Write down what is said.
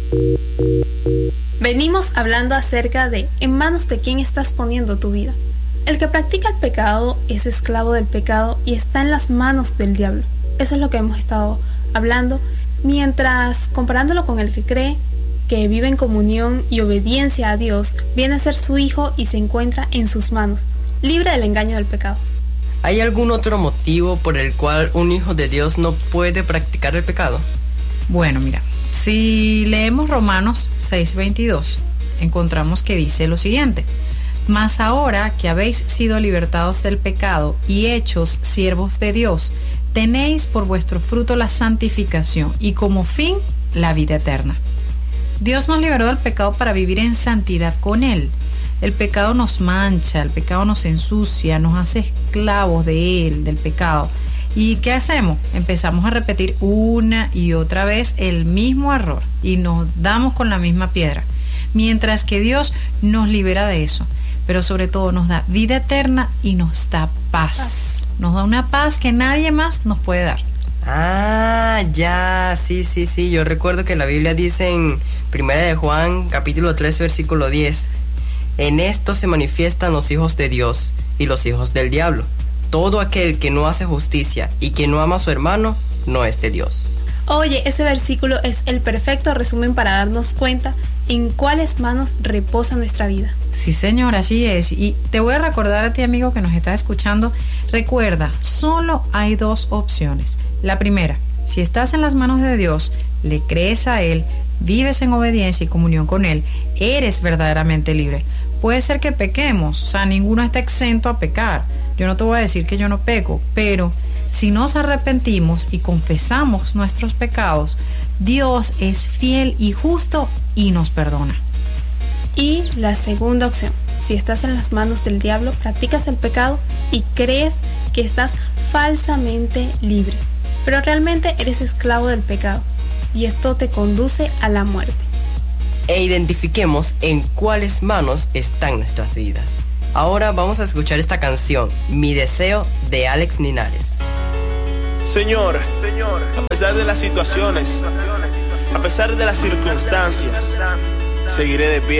Venimos hablando acerca de en manos de quién estás poniendo tu vida. El que practica el pecado es esclavo del pecado y está en las manos del diablo. Eso es lo que hemos estado hablando, mientras comparándolo con el que cree, que vive en comunión y obediencia a Dios, viene a ser su hijo y se encuentra en sus manos, libre del engaño del pecado. ¿Hay algún otro motivo por el cual un hijo de Dios no puede practicar el pecado? Bueno, mira, si leemos Romanos 6:22, encontramos que dice lo siguiente: mas ahora que habéis sido libertados del pecado y hechos siervos de Dios, tenéis por vuestro fruto la santificación y como fin la vida eterna. Dios nos liberó del pecado para vivir en santidad con Él. El pecado nos mancha, el pecado nos ensucia, nos hace esclavos de Él, del pecado. ¿Y qué hacemos? Empezamos a repetir una y otra vez el mismo error y nos damos con la misma piedra. Mientras que Dios nos libera de eso, pero sobre todo nos da vida eterna y nos da paz. Nos da una paz que nadie más nos puede dar. Ah, ya, sí, yo recuerdo que la Biblia dice en 1 de Juan, capítulo 3, versículo 10, en esto se manifiestan los hijos de Dios y los hijos del diablo. Todo aquel que no hace justicia y que no ama a su hermano, no es de Dios. Oye, ese versículo es el perfecto resumen para darnos cuenta en cuáles manos reposa nuestra vida. Sí, señor, así es. Y te voy a recordar a ti, amigo, que nos estás escuchando. Recuerda, solo hay dos opciones. La primera, si estás en las manos de Dios, le crees a Él, vives en obediencia y comunión con Él, eres verdaderamente libre. Puede ser que pequemos, o sea, ninguno está exento a pecar. Yo no te voy a decir que yo no peco, pero si nos arrepentimos y confesamos nuestros pecados, Dios es fiel y justo y nos perdona. Y la segunda opción, si estás en las manos del diablo, practicas el pecado y crees que estás falsamente libre, pero realmente eres esclavo del pecado y esto te conduce a la muerte. E identifiquemos en cuáles manos están nuestras vidas. Ahora vamos a escuchar esta canción, Mi Deseo, de Alex Linares. Señor, a pesar de las situaciones, a pesar de las circunstancias, seguiré de pie.